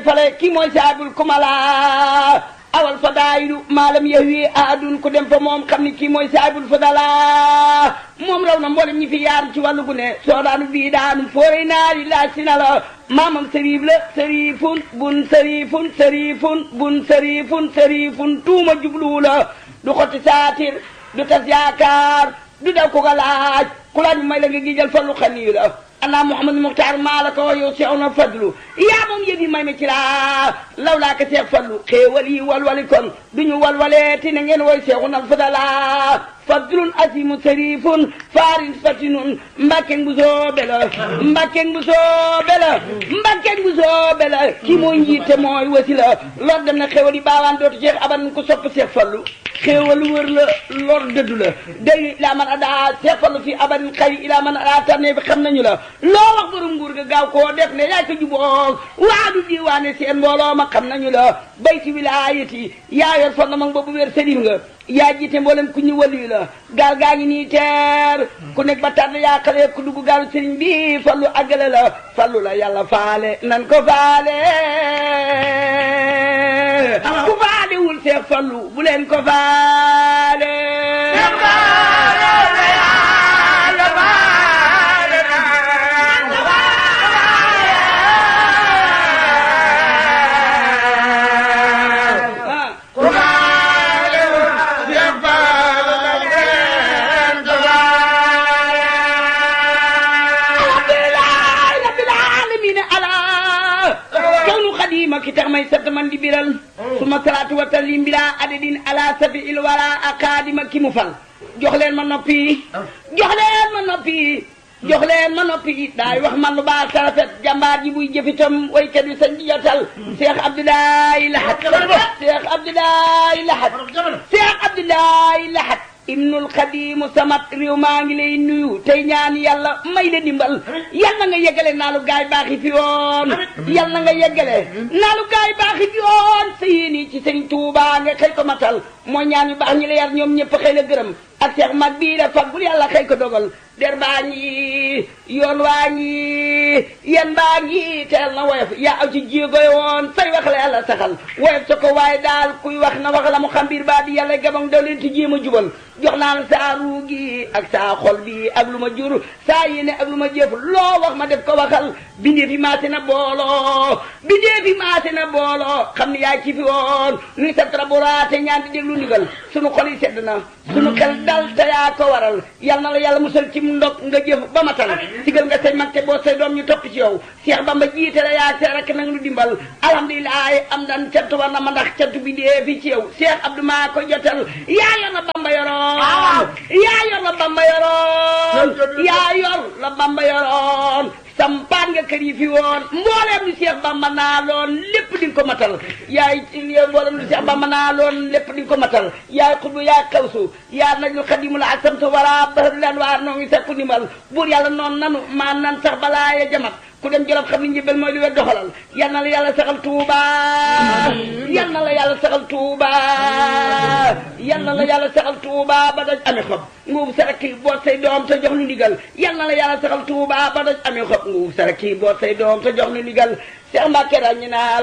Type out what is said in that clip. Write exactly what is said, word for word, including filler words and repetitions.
fale kii mooy saabul kumala awal fadaayilu maalam yahwi ahadun ku dem fa moom xam ni kii mooy saabul fadala moom raw na mboolem ñi fi yaar ci wàllu gu ne soo daanu bii daanu fooree naari laaj si na la maamam sëriif la sëriifun bun sëriifun sëriifun bun sëriifun sëriifun tuuma jubluwu la du xotti saatir du tas yaakaar du daw ko ga laaj ku laaj may la nga gijal fallu xaniyu la ana Mouhamadou Mokhtar maa la ko wax yow Cheikh na Fadlu yaa moom yëf yi may ma ci laa law laa ko Cheikh Fadlu xéewal yi walwali kon duñu walwalee ti na ngeen woy Cheikh na Fadala fadlun asimu sarifun farin fatinun mbakkeng bu soobe la mbakkeng bu soobe la mbakkeng bu soobe la kii mooy njiite mooy wasi la lor dem na xéewal yi baawaan dootu Cheikh aban ko sopp Cheikh Fadlu xéewal wër la lor dëddu la day ilaa man adaa Cheikh Fadlu fi aban xëy ilaa man adaa tànnee bi xam nañu la loo wax borom nguur ga gaaw koo def ne yaay ko juboog waadu diwaane seen mbooloo ma xam nañu la bayti wilaayati yaa yor fon na mag boobu wér sëriñ nga yaa jiite mboolem ku ñu waliyu la gaal gaa ngi nii teer ku nekk ba tànn yaa xale ku dugg gaalu sëriñ bi fallu àggale la fallu la yàlla faale nan ko faale ku faale wul Seex Fallu bu leen ko faale ki tax may sant man di biral suma salaatu wa taslim bila adadin ala safi il wala akadima ki mu fal jox leen ma noppi jox leen ma noppi jox leen ma noppi daay wax man lu baax tarafet jàmbaar ji buy jëfitam waykat bi sañ di jotal Cheikh Abdoulaye Lahat Cheikh Abdoulaye Lahat Cheikh Abdoulaye Lahat ibnul xadimu samat réew maa ngi lay nuyu tey ñaan yàlla may la dimbal yal na nga yeggale naalu gaay baaxi fi woon yal na nga yeggale naalu gaay baaxi fi woon sa yéeni ci sëñ Tuuba nga xëy ko matal mooy ñaan yu baax ñi la yar ñoom ñëpp xëy la gërëm ak seex mag bii da faggul yàlla xëy ko dogal der baa ngi yoon waa ngi yan baa ngi teel na woyof yaa aw ci jéegoy woon say wax la yàlla saxal woyof sa ko waaye daal kuy wax na wax la mu xam biir baa di yàlla gabang daw leen ti jéem a jubal jox naa la saa ruu gi ak saa xol bi ak lu ma jur saa yéene ak lu ma jëf loo wax ma def ko waxal bindee fi maase na booloo bindee fi maase na booloo xam ne yaa ci fi woon nuy sa traboraate ñaan di déglu ndigal sunu xol yi sedd na sunu xel dal te yaa ko waral yal na la yàlla musal ci ndog nga jëf ba matal sigal nga say mag te boo say doom ñu topp ci yow Cheikh Bamba jiite la yaa see rek nag lu dimbal alhamdulilah am dan cant war na ma ndax cant bi dee fi ci yow Cheikh Abdou maa ko jotal yaa yor la Bamba yoroon yaa yor la Bamba yoroon yaa yor la Bamba yoroon sampaan nga kër yi fi woon mbooleem lu Cheikh Bamba naa loon lépp di nga ko matal yaay mbooleem lu Cheikh Bamba naa loon lépp di nga ko matal yaay xutbu yaay xawsu yaa najul xadimu la ak samtu wara bahadu leen waar noo ngi sakku ndimbal buur yàlla noonu nanu maa nan sax balaa ya jamat ku dem jolof xam ni njëbal mooy lu wet doxalal yal na la yàlla saxal Tuuba yal na la yàlla saxal Tuuba yal na la yàlla saxal Tuuba ba daj amee xob nguub saraki boot say doom te jox nu ndigal yal na la yàlla saxal Tuuba ba daj amee xob nguub saraki boot say doom te jox nu ndigal Cheikh Mbacke ràññi naa